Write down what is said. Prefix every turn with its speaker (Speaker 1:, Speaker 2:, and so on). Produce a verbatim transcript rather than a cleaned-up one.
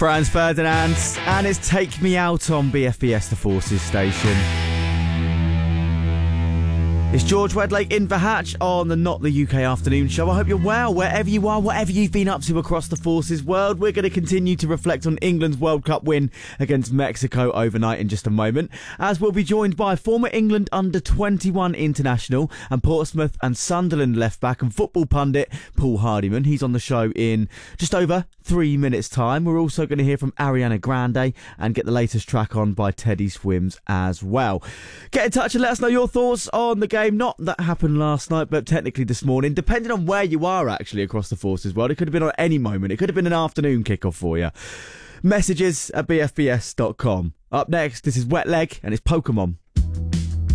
Speaker 1: Franz Ferdinand, and it's Take Me Out on B F B S The Forces station. It's George Wedlake in for Hatch on the Not the U K Afternoon Show. I hope you're well, wherever you are, whatever you've been up to across the Forces world. We're going to continue to reflect on England's World Cup win against Mexico overnight in just a moment, as we'll be joined by former England under twenty-one international and Portsmouth and Sunderland left-back and football pundit Paul Hardiman. He's on the show in just over three minutes' time. We're also going to hear from Ariana Grande and get the latest track on by Teddy Swims as well. Get in touch and let us know your thoughts on the game. Not that happened last night, but technically this morning, depending on where you are actually across the Forces world. It could have been on any moment. It could have been an afternoon kickoff for you. Messages at b f b s dot com. Up next, this is Wet Leg and it's Pokemon.